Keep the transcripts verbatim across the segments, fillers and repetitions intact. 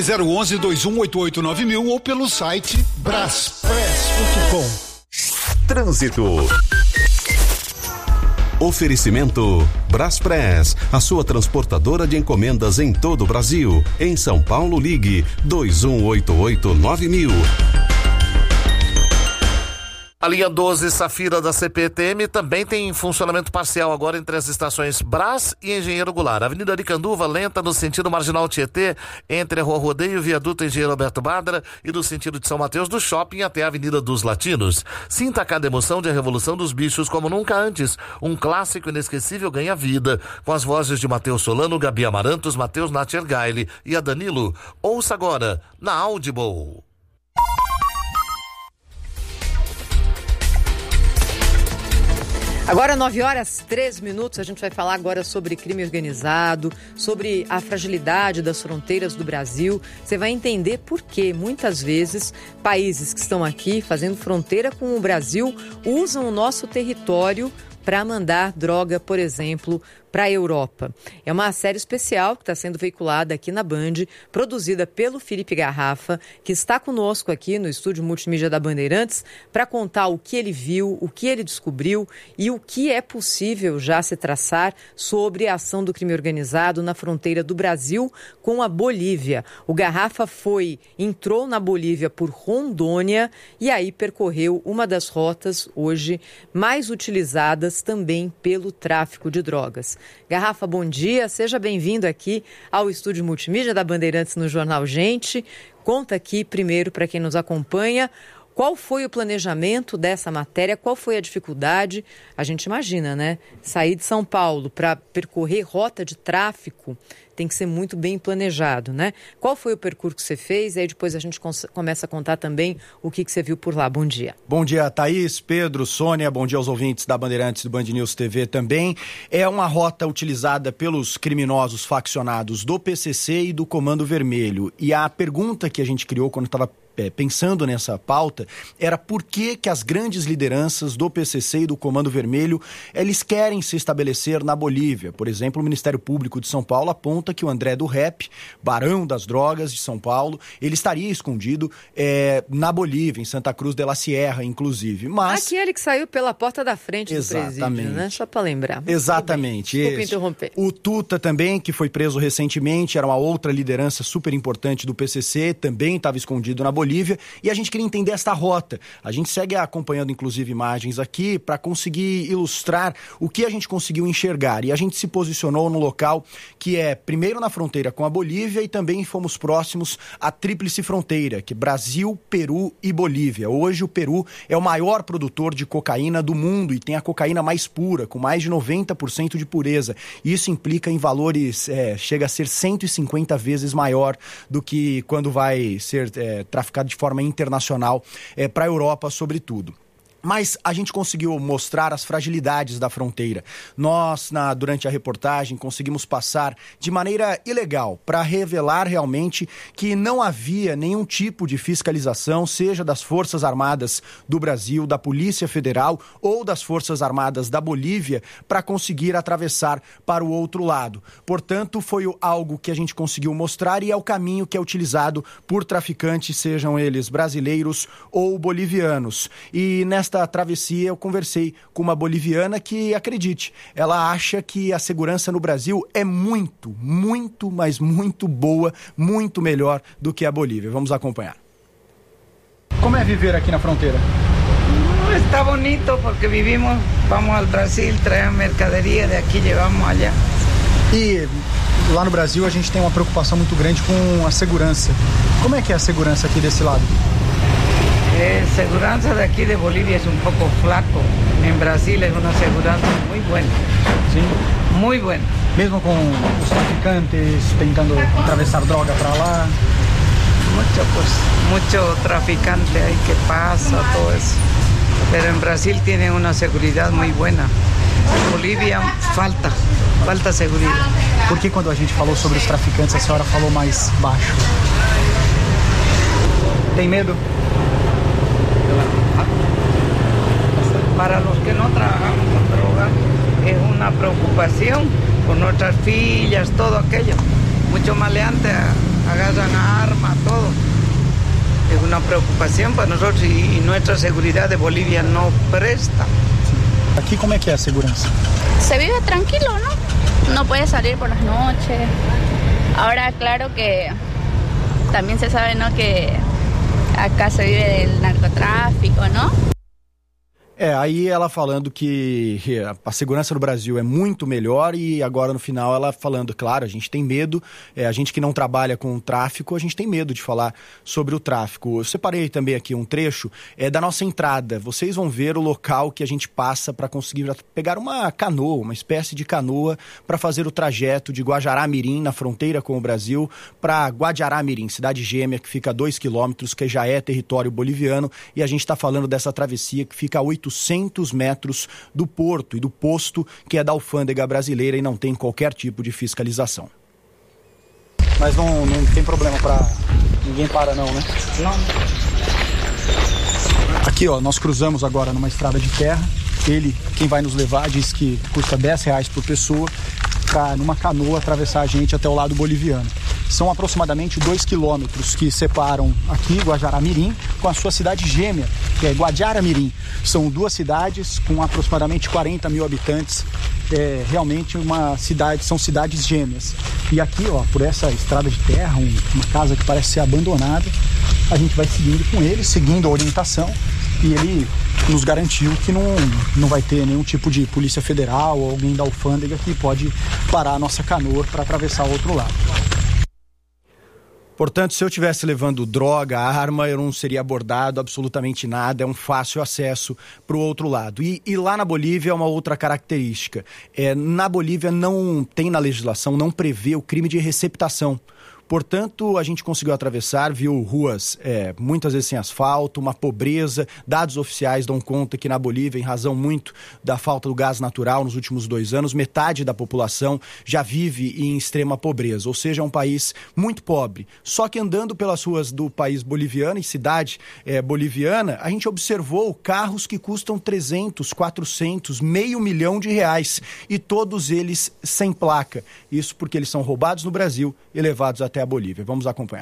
zero um um, dois um oito oito nove mil ou pelo site braspress ponto com. Trânsito. Oferecimento Braspress, a sua transportadora de encomendas em todo o Brasil. Em São Paulo, ligue dois um oito oito nove mil. A linha doze Safira da C P T M também tem funcionamento parcial agora entre as estações Brás e Engenheiro Goulart. Avenida Aricanduva lenta no sentido Marginal Tietê, entre a Rua Rodeio, Viaduto Engenheiro Alberto Badra e do sentido de São Mateus do Shopping até a Avenida dos Latinos. Sinta cada emoção de A Revolução dos Bichos como nunca antes. Um clássico inesquecível ganha vida. Com as vozes de Matheus Solano, Gabi Amarantos, Matheus Natchergaile e a Danilo. Ouça agora na Audible. Agora nove horas, três minutos, a gente vai falar agora sobre crime organizado, sobre a fragilidade das fronteiras do Brasil. Você vai entender por que muitas vezes países que estão aqui fazendo fronteira com o Brasil usam o nosso território para mandar droga, por exemplo, para a Europa. É uma série especial que está sendo veiculada aqui na Band, produzida pelo Felipe Garrafa, que está conosco aqui no estúdio multimídia da Bandeirantes para contar o que ele viu, o que ele descobriu e o que é possível já se traçar sobre a ação do crime organizado na fronteira do Brasil com a Bolívia. O Garrafa foi, entrou na Bolívia por Rondônia e aí percorreu uma das rotas hoje mais utilizadas também pelo tráfico de drogas. Garrafa, bom dia, seja bem-vindo aqui ao estúdio multimídia da Bandeirantes no Jornal Gente. Conta aqui primeiro para quem nos acompanha, qual foi o planejamento dessa matéria, qual foi a dificuldade? A gente imagina, né? Sair de São Paulo para percorrer rota de tráfico tem que ser muito bem planejado, né? Qual foi o percurso que você fez? E aí depois a gente começa a contar também o que, que você viu por lá. Bom dia. Bom dia, Thaís, Pedro, Sônia. Bom dia aos ouvintes da Bandeirantes do Band News T V também. É uma rota utilizada pelos criminosos faccionados do P C C e do Comando Vermelho. E a pergunta que a gente criou quando estava pensando nessa pauta, era por que que as grandes lideranças do P C C e do Comando Vermelho, eles querem se estabelecer na Bolívia. Por exemplo, o Ministério Público de São Paulo aponta que o André do Rep, barão das drogas de São Paulo, ele estaria escondido é, na Bolívia, em Santa Cruz de la Sierra, inclusive. Mas... Aquele que saiu pela porta da frente Exatamente. do presídio, né? Só para lembrar. Exatamente. Desculpa interromper. O Tuta também, que foi preso recentemente, era uma outra liderança super importante do P C C, também estava escondido na Bolívia. Bolívia, e a gente queria entender esta rota. A gente segue acompanhando, inclusive, imagens aqui para conseguir ilustrar o que a gente conseguiu enxergar. E a gente se posicionou no local que é primeiro na fronteira com a Bolívia e também fomos próximos à tríplice fronteira, que é Brasil, Peru e Bolívia. Hoje o Peru é o maior produtor de cocaína do mundo e tem a cocaína mais pura, com mais de noventa por cento de pureza. Isso implica em valores, é, chega a ser cento e cinquenta vezes maior do que quando vai ser é, traficado de forma internacional é, para a Europa, sobretudo. Mas a gente conseguiu mostrar as fragilidades da fronteira. Nós, na, durante a reportagem, conseguimos passar de maneira ilegal para revelar realmente que não havia nenhum tipo de fiscalização, seja das Forças Armadas do Brasil, da Polícia Federal ou das Forças Armadas da Bolívia para conseguir atravessar para o outro lado. Portanto, foi algo que a gente conseguiu mostrar e é o caminho que é utilizado por traficantes, sejam eles brasileiros ou bolivianos. E nesta Nesta travessia eu conversei com uma boliviana que, acredite, ela acha que a segurança no Brasil é muito, muito, mas muito boa, muito melhor do que a Bolívia. Vamos acompanhar. Como é viver aqui na fronteira? Está bonito porque vivimos, vamos ao Brasil, traemos mercaderia, daqui levamos allá. E lá no Brasil a gente tem uma preocupação muito grande com a segurança. Como é que é a segurança aqui desse lado? Eh, segurança daqui de Bolívia é um pouco flaco. Em Brasil é uma segurança muito boa. Sim? Muito boa. Mesmo com os traficantes tentando atravessar droga para lá? Muito, pues, muito traficante aí que passa, todo isso. Mas em Brasil tem uma segurança muito boa. Em Bolívia falta, falta segurança. Por que quando a gente falou sobre os traficantes a senhora falou mais baixo? Tem medo? Para os que não trabalhamos com droga, é uma preocupação com nossas filhas, todo aquilo. Muito maleante agarran arma, todo. Es una preocupación para nosotros y, y nuestra seguridad de Bolivia no presta. Aqui como é que é a segurança? Se vive tranquilo, ¿no? No puede salir por las noches. Ahora, claro que también se sabe, ¿no?, que acá se vive del narcotráfico, ¿no? É, aí ela falando que a segurança no Brasil é muito melhor e agora no final ela falando, claro, a gente tem medo, é, a gente que não trabalha com o tráfico, a gente tem medo de falar sobre o tráfico. Eu separei também aqui um trecho é, da nossa entrada. Vocês vão ver o local que a gente passa para conseguir pegar uma canoa, uma espécie de canoa para fazer o trajeto de Guajará-Mirim, na fronteira com o Brasil, para Guajará-Mirim, cidade gêmea que fica a dois quilômetros, que já é território boliviano, e a gente está falando dessa travessia que fica a oitocentos metros do porto e do posto que é da alfândega brasileira e não tem qualquer tipo de fiscalização. Mas não, não tem problema para ninguém para não, né? Não. Aqui, ó, nós cruzamos agora numa estrada de terra. Ele, quem vai nos levar, diz que custa dez reais por pessoa para numa canoa atravessar a gente até o lado boliviano. São aproximadamente dois quilômetros que separam aqui Guajará-Mirim com a sua cidade gêmea, que é Guajará-Mirim. São duas cidades com aproximadamente quarenta mil habitantes. É realmente uma cidade, são cidades gêmeas. E aqui, ó, por essa estrada de terra, um, uma casa que parece ser abandonada, a gente vai seguindo com ele, seguindo a orientação, e ele nos garantiu que não, não vai ter nenhum tipo de polícia federal ou alguém da alfândega que pode parar a nossa canoa para atravessar o outro lado. Portanto, se eu estivesse levando droga, arma, eu não seria abordado, absolutamente nada, é um fácil acesso para o outro lado. E, e lá na Bolívia é uma outra característica. É, na Bolívia não tem na legislação, não prevê o crime de receptação. Portanto, a gente conseguiu atravessar, viu ruas é, muitas vezes sem asfalto, uma pobreza. Dados oficiais dão conta que na Bolívia, em razão muito da falta do gás natural nos últimos dois anos, metade da população já vive em extrema pobreza. Ou seja, é um país muito pobre. Só que andando pelas ruas do país boliviano, em cidade é, boliviana, a gente observou carros que custam trezentos, quatrocentos, meio milhão de reais. E todos eles sem placa. Isso porque eles são roubados no Brasil e levados até a Bolívia. Vamos acompanhar.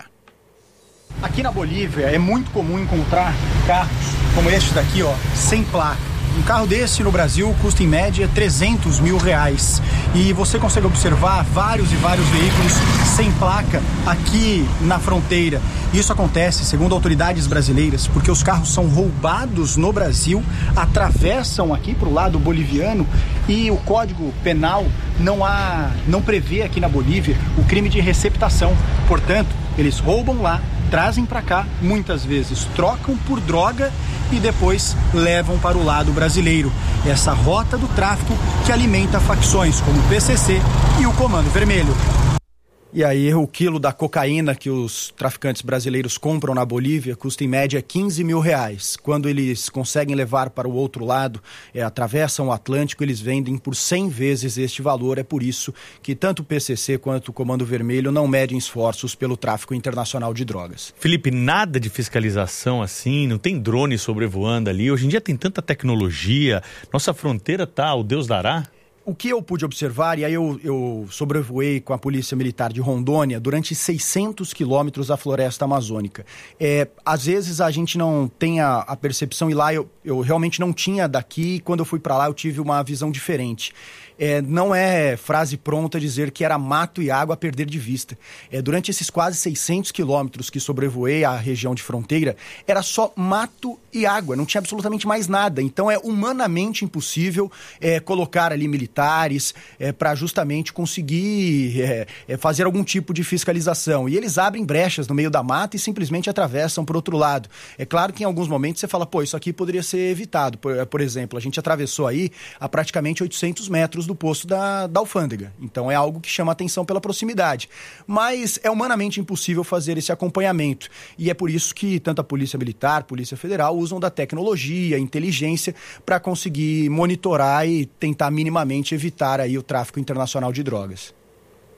Aqui na Bolívia é muito comum encontrar carros como este daqui, ó, sem placa. Um carro desse no Brasil custa em média trezentos mil reais. E você consegue observar vários e vários veículos sem placa aqui na fronteira. Isso acontece, segundo autoridades brasileiras, porque os carros são roubados no Brasil, atravessam aqui para o lado boliviano e o Código Penal não, há, não prevê aqui na Bolívia o crime de receptação. Portanto, eles roubam lá, trazem para cá, muitas vezes trocam por droga e depois levam para o lado brasileiro. Essa rota do tráfico que alimenta facções como o P C C e o Comando Vermelho. E aí o quilo da cocaína que os traficantes brasileiros compram na Bolívia custa em média quinze mil reais. Quando eles conseguem levar para o outro lado, é, atravessam o Atlântico, eles vendem por cem vezes este valor. É por isso que tanto o P C C quanto o Comando Vermelho não medem esforços pelo tráfico internacional de drogas. Felipe, nada de fiscalização assim, não tem drone sobrevoando ali. Hoje em dia tem tanta tecnologia, nossa fronteira tá, o Deus dará. O que eu pude observar, e aí eu, eu sobrevoei com a Polícia Militar de Rondônia durante seiscentos quilômetros da floresta amazônica. É, às vezes a gente não tem a, a percepção, e lá eu, eu realmente não tinha daqui, e quando eu fui para lá eu tive uma visão diferente. É, não é frase pronta dizer que era mato e água a perder de vista. É, durante esses quase seiscentos quilômetros que sobrevoei a região de fronteira, era só mato e água, não tinha absolutamente mais nada. Então é humanamente impossível é, colocar ali militares é, para justamente conseguir é, é, fazer algum tipo de fiscalização. E eles abrem brechas no meio da mata e simplesmente atravessam para o outro lado. É claro que em alguns momentos você fala, pô, isso aqui poderia ser evitado. Por, por exemplo, a gente atravessou aí a praticamente oitocentos metros do posto da, da alfândega. Então é algo que chama atenção pela proximidade. Mas é humanamente impossível fazer esse acompanhamento. E é por isso que tanto a Polícia Militar, a Polícia Federal usam da tecnologia, inteligência para conseguir monitorar e tentar minimamente evitar aí o tráfico internacional de drogas.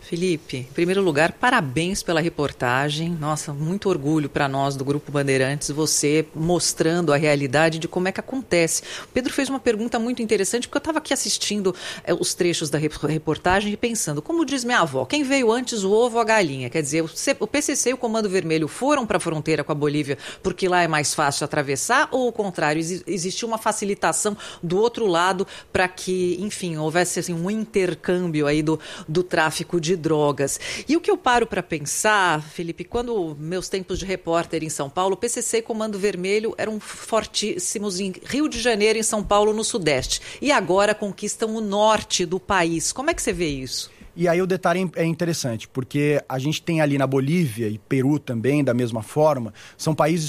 Felipe, em primeiro lugar, parabéns pela reportagem. Nossa, muito orgulho para nós do Grupo Bandeirantes, você mostrando a realidade de como é que acontece. O Pedro fez uma pergunta muito interessante, porque eu estava aqui assistindo é, os trechos da reportagem e pensando, como diz minha avó, quem veio antes, o ovo ou a galinha? Quer dizer, o P C C e o Comando Vermelho foram para a fronteira com a Bolívia porque lá é mais fácil atravessar, ou o contrário, existiu uma facilitação do outro lado para que, enfim, houvesse assim, um intercâmbio aí do, do tráfico de drogas. E o que eu paro para pensar, Felipe, quando meus tempos de repórter em São Paulo, o P C C e Comando Vermelho eram fortíssimos em Rio de Janeiro e em São Paulo, no Sudeste. E agora conquistam o norte do país. Como é que você vê isso? E aí o detalhe é interessante, porque a gente tem ali na Bolívia e Peru também, da mesma forma, são países